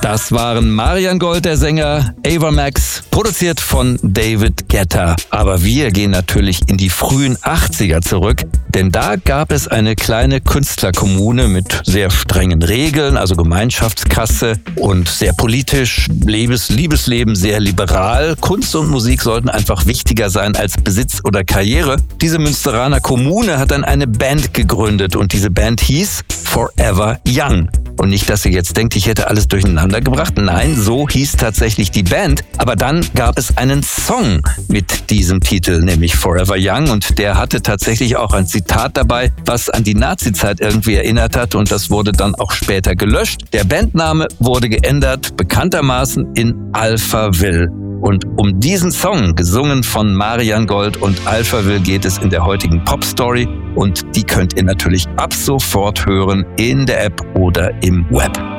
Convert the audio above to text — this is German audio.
Das waren Marian Gold, der Sänger, Ava Max, produziert von David Guetta. Aber wir gehen natürlich in die frühen 80er zurück, denn da gab es eine kleine Künstlerkommune mit sehr strengen Regeln, also Gemeinschaftskasse und sehr politisch, Liebesleben sehr liberal. Kunst und Musik sollten einfach wichtiger sein als Besitz oder Karriere. Diese Münsteraner Kommune hat dann eine Band gegründet und diese Band hieß Forever Young. Und nicht, dass ihr jetzt denkt, ich hätte alles durcheinander gebracht. Nein, so hieß tatsächlich die Band. Aber dann gab es einen Song mit diesem Titel, nämlich Forever Young. Und der hatte tatsächlich auch ein Zitat dabei, was an die Nazi-Zeit irgendwie erinnert hat. Und das wurde dann auch später gelöscht. Der Bandname wurde geändert, bekanntermaßen in Alphaville. Und um diesen Song, gesungen von Marian Gold und Alphaville, geht es in der heutigen Pop-Story. Und die könnt ihr natürlich ab sofort hören in der App oder im Web.